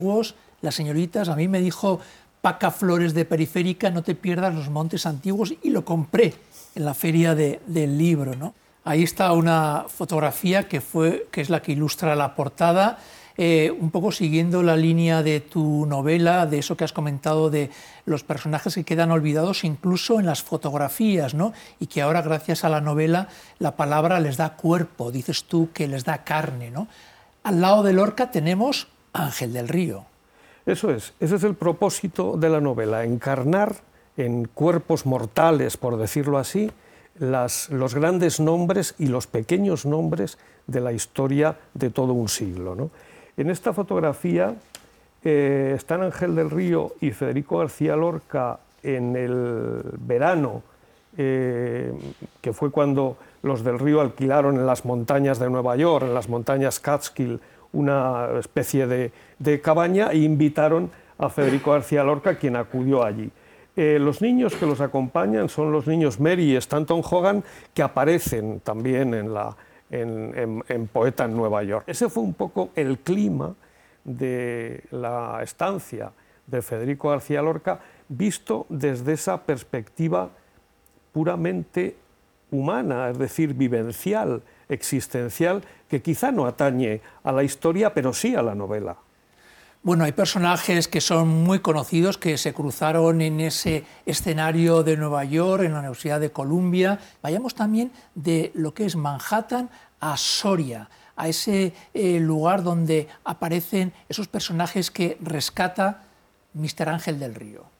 Las señoritas, a mí me dijo Paca Flores de Periférica, no te pierdas los montes antiguos, y lo compré en la feria del libro, ¿no? Ahí está una fotografía que es la que ilustra la portada, un poco siguiendo la línea de tu novela, de eso que has comentado de los personajes que quedan olvidados incluso en las fotografías, ¿no? Y que ahora, gracias a la novela, la palabra les da cuerpo, dices tú que les da carne, ¿no? Al lado de Lorca tenemos Ángel del Río. Eso es, ese es el propósito de la novela, encarnar en cuerpos mortales, por decirlo así, los grandes nombres y los pequeños nombres de la historia de todo un siglo, ¿no? En esta fotografía están Ángel del Río y Federico García Lorca en el verano, que fue cuando los del Río alquilaron en las montañas de Nueva York, en las montañas Catskill, una especie de cabaña, e invitaron a Federico García Lorca, quien acudió allí. Los niños que los acompañan son los niños Mary y Stanton Hogan, que aparecen también en Poeta en Nueva York. Ese fue un poco el clima de la estancia de Federico García Lorca, visto desde esa perspectiva puramente humana, es decir, vivencial, existencial, que quizá no atañe a la historia, pero sí a la novela. Bueno, hay personajes que son muy conocidos, que se cruzaron en ese escenario de Nueva York, en la Universidad de Columbia. Vayamos también de lo que es Manhattan a Soria, a ese lugar donde aparecen esos personajes que rescata Mr. Ángel del Río.